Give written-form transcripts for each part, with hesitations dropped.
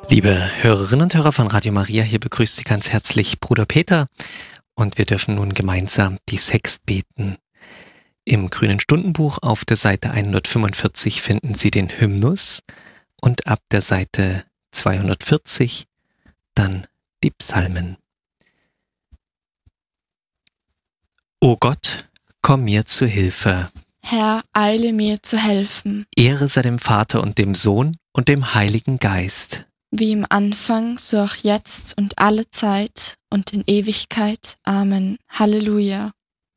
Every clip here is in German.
Liebe Hörerinnen und Hörer von Radio Maria, hier begrüßt Sie ganz herzlich Bruder Peter und wir dürfen nun gemeinsam die Sext beten. Im Grünen Stundenbuch auf der Seite 145 finden Sie den Hymnus und ab der Seite 240 dann die Psalmen. O Gott, komm mir zu Hilfe. Herr, eile mir zu helfen. Ehre sei dem Vater und dem Sohn und dem Heiligen Geist. Wie im Anfang, so auch jetzt und alle Zeit und in Ewigkeit. Amen. Halleluja.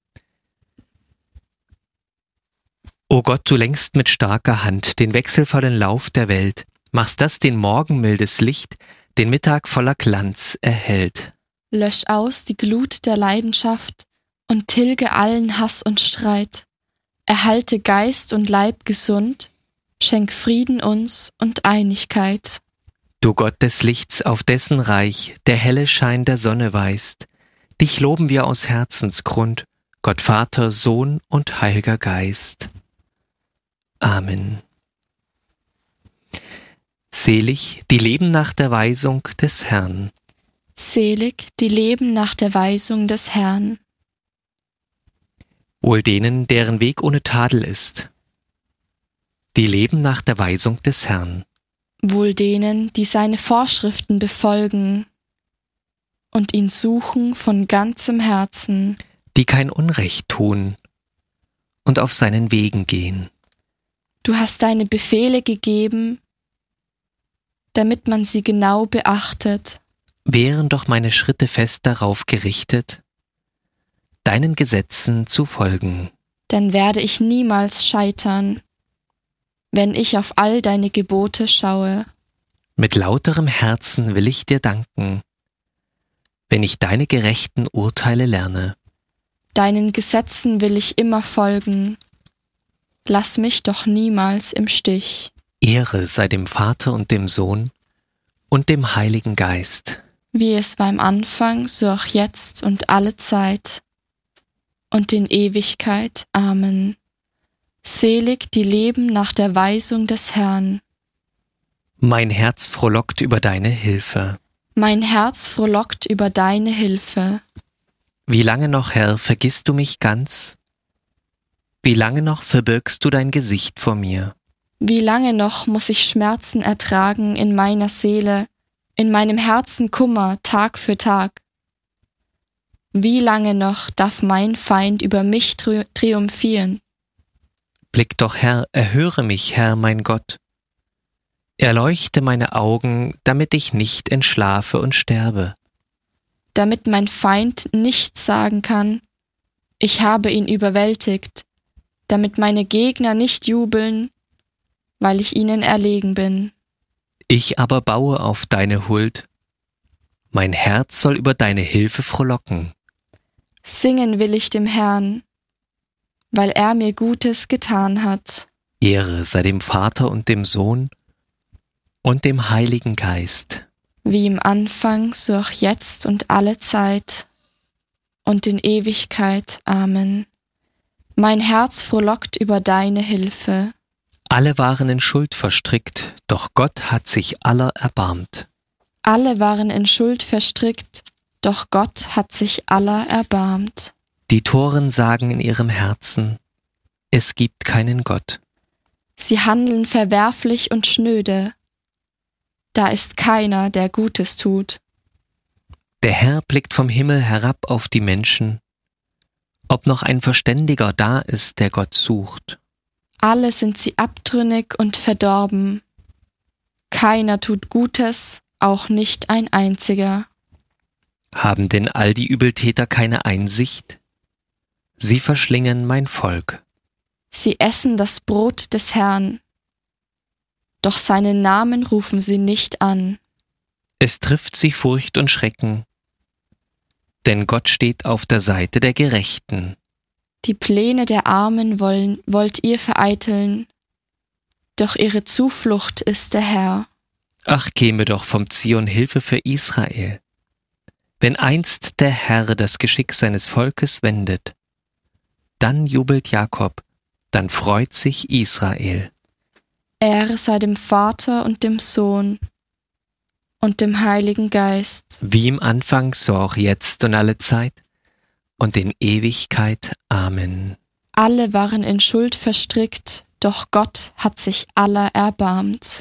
O Gott, du lenkst mit starker Hand den wechselvollen Lauf der Welt, machst, dass den Morgen mildes Licht den Mittag voller Glanz erhellt. Lösch aus die Glut der Leidenschaft und tilge allen Hass und Streit. Erhalte Geist und Leib gesund, schenk Frieden uns und Einigkeit. Du Gott des Lichts, auf dessen Reich der helle Schein der Sonne weist, dich loben wir aus Herzensgrund, Gott Vater, Sohn und Heiliger Geist. Amen. Selig, die leben nach der Weisung des Herrn. Selig, die leben nach der Weisung des Herrn. Wohl denen, deren Weg ohne Tadel ist. Die leben nach der Weisung des Herrn. Wohl denen, die seine Vorschriften befolgen und ihn suchen von ganzem Herzen. Die kein Unrecht tun und auf seinen Wegen gehen. Du hast deine Befehle gegeben, damit man sie genau beachtet. Wären doch meine Schritte fest darauf gerichtet, deinen Gesetzen zu folgen. Dann werde ich niemals scheitern, wenn ich auf all deine Gebote schaue. Mit lauterem Herzen will ich dir danken, wenn ich deine gerechten Urteile lerne. Deinen Gesetzen will ich immer folgen. Lass mich doch niemals im Stich. Ehre sei dem Vater und dem Sohn und dem Heiligen Geist. Wie es beim Anfang, so auch jetzt und alle Zeit und in Ewigkeit. Amen. Selig, die leben nach der Weisung des Herrn. Mein Herz frohlockt über deine Hilfe. Mein Herz frohlockt über deine Hilfe. Wie lange noch, Herr, vergisst du mich ganz? Wie lange noch verbirgst du dein Gesicht vor mir? Wie lange noch muss ich Schmerzen ertragen in meiner Seele, in meinem Herzen Kummer Tag für Tag? Wie lange noch darf mein Feind über mich triumphieren? Blick doch, Herr, erhöre mich, Herr, mein Gott. Erleuchte meine Augen, damit ich nicht entschlafe und sterbe. Damit mein Feind nicht sagen kann, ich habe ihn überwältigt, damit meine Gegner nicht jubeln, weil ich ihnen erlegen bin. Ich aber baue auf deine Huld. Mein Herz soll über deine Hilfe frohlocken. Singen will ich dem Herrn, weil er mir Gutes getan hat. Ehre sei dem Vater und dem Sohn und dem Heiligen Geist. Wie im Anfang, so auch jetzt und alle Zeit und in Ewigkeit. Amen. Mein Herz frohlockt über deine Hilfe. Alle waren in Schuld verstrickt, doch Gott hat sich aller erbarmt. Alle waren in Schuld verstrickt, doch Gott hat sich aller erbarmt. Die Toren sagen in ihrem Herzen, es gibt keinen Gott. Sie handeln verwerflich und schnöde. Da ist keiner, der Gutes tut. Der Herr blickt vom Himmel herab auf die Menschen, ob noch ein Verständiger da ist, der Gott sucht. Alle sind sie abtrünnig und verdorben. Keiner tut Gutes, auch nicht ein einziger. Haben denn all die Übeltäter keine Einsicht? Sie verschlingen mein Volk. Sie essen das Brot des Herrn, doch seinen Namen rufen sie nicht an. Es trifft sie Furcht und Schrecken, denn Gott steht auf der Seite der Gerechten. Die Pläne der Armen wollt ihr vereiteln, doch ihre Zuflucht ist der Herr. Ach, käme doch vom Zion Hilfe für Israel. Wenn einst der Herr das Geschick seines Volkes wendet, dann jubelt Jakob, dann freut sich Israel. Ehre sei dem Vater und dem Sohn und dem Heiligen Geist, wie im Anfang, so auch jetzt und alle Zeit und in Ewigkeit. Amen. alle waren in Schuld verstrickt, doch Gott hat sich aller erbarmt.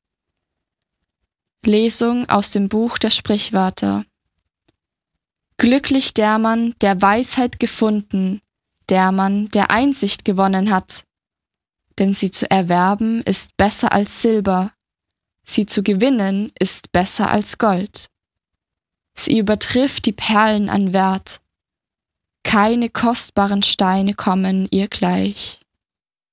Lesung aus dem Buch der Sprichwörter. Glücklich der Mann, der Weisheit gefunden, der Mann, der Einsicht gewonnen hat. Denn sie zu erwerben ist besser als Silber, sie zu gewinnen ist besser als Gold. Sie übertrifft die Perlen an Wert, keine kostbaren Steine kommen ihr gleich.